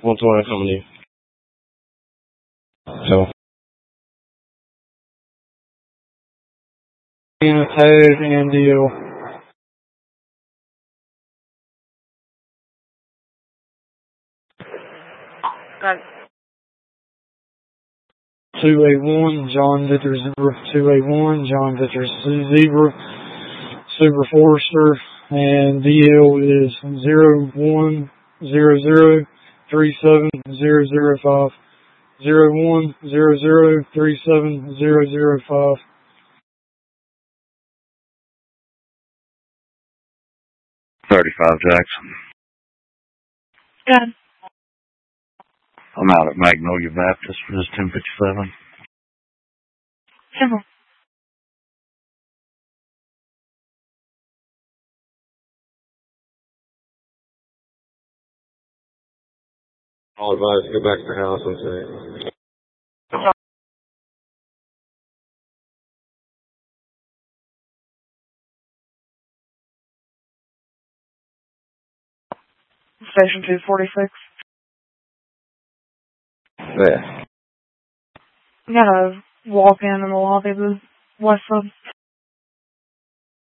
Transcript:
120 coming in. So. Tag and deal. Got it. 281, John Victor Zebra, 281, John Victor Zebra, Super Forester, and DL is 0100370005. 0100370005. 35 Jackson. Got it. I'm out at Magnolia Baptist for this 1057. Simple. I'll advise go back to the house and say. Station 246. Yeah. Got a walk-in the lobby of the West Sub.